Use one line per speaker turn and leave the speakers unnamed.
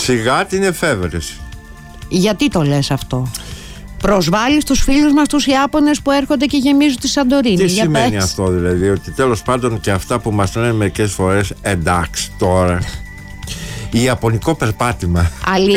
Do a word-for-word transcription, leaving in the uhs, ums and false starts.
Σιγά την εφεύρεση.
Γιατί το λες αυτό? Προσβάλλεις τους φίλους μας τους Ιάπωνες που έρχονται και γεμίζουν τη Σαντορίνη.
Τι
Για
σημαίνει
πες.
αυτό δηλαδή? Ότι τέλος πάντων και αυτά που μας λένε μερικές φορές, εντάξει τώρα, Ιαπωνικό περπάτημα.